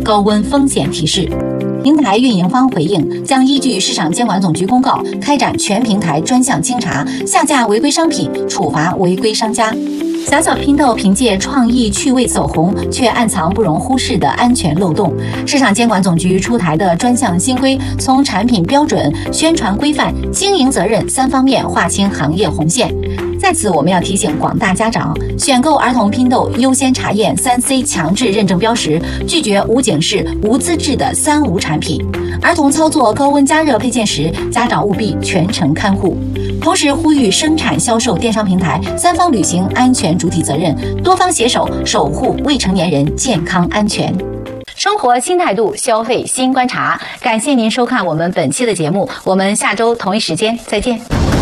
高温风险提示。平台运营方回应，将依据市场监管总局公告，开展全平台专项清查，下架违规商品，处罚违规商家。小小拼豆凭借创意趣味走红，却暗藏不容忽视的安全漏洞。市场监管总局出台的专项新规，从产品标准、宣传规范、经营责任3方面划清行业红线。在此，我们要提醒广大家长，选购儿童拼豆优先查验3C 强制认证标识，拒绝无警示、无资质的3无产品。儿童操作高温加热配件时，家长务必全程看护。同时呼吁生产、销售电商平台3方履行安全主体责任，多方携手守护未成年人健康安全。生活新态度，消费新观察。感谢您收看我们本期的节目，我们下周同一时间再见。